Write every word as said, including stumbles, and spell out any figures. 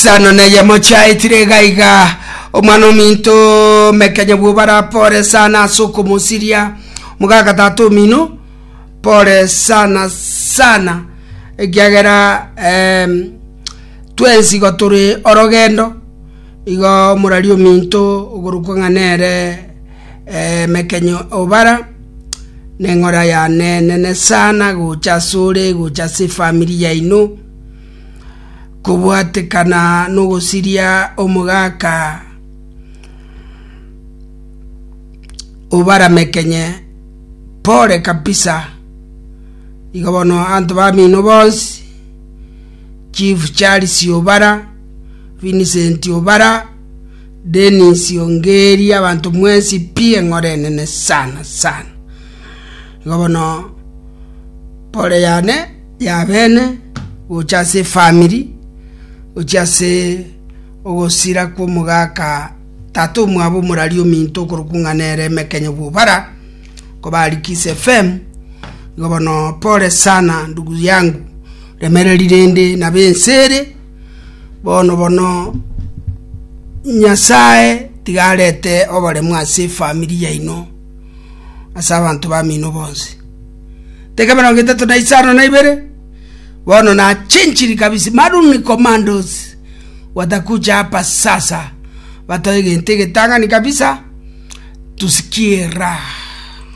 Sano na ya mochai tiregaiga omano minto mekenya bubara pore sana soko musiria mugaga tatu mino pore sana sana egiagera em twensi goturi orogendo igo murario minto ogurukwanganere eh mekenya obara nengora ya nene sana gucha sure gucha se familia ino kubwate kana nugusiria omugaka obara mekenye pore kabisa igabono antu bamino bonsi Chief Charles Obara Vincent Obara Dennis Ongeri abantu mwensi pie ngorenene sana sana igabono pore yane yabene uchase family uchase ogosira kwa mugaka tatu mwabo murario minto kurukunganere mekenya bubara kobali Kiss F M ngobono pole sana ndugu yangu remerelirende na bensere bono bono nyasaye tigarete obole mwase familia ino asa abantu bamino bonse tekabano getatu na isano na ibere bono na chinchiri kabisa maruni commandos watakuja hapa sasa watoe gente que tanga ni kabisa tusikie raha.